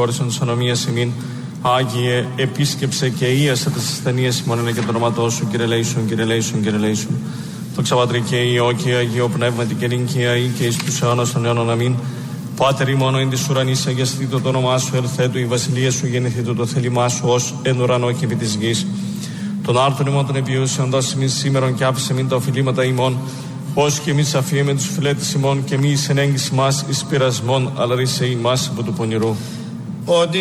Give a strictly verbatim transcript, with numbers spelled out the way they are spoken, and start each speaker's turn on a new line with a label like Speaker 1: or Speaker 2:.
Speaker 1: συγχώρεσον της ανομίας ημίν. Άγιε, επίσκεψε και ίασε τις ασθενείες ημών είναι και το όνοματό σου, Κύριε Λέησον, Κύριε Λέησον, Κύριε Λέησον. Το ξαβατρί και Υιό και Αγίο Πνεύματι και νυν και αεί και εις τους αιώνας των αιώνων αμήν. Πάτερ ημών εν της ουρανής, αγιαστήτω το όνομά σου, ελθέτου η βασιλεία σου, γεννηθήτω το θέλημά σου, ως εν ουρανό και επί της γης. Τον άρθον ημών των επιούσεων δώσει μην σήμερον και άφησε μην τα οφειλήματα ημών, ως και εμείς αφιέμε τους φιλέτες ημών και μη εις ενέγγιση μας εις πειρασμών, αλλά ρίσε ημάς από του πονηρού. Ότι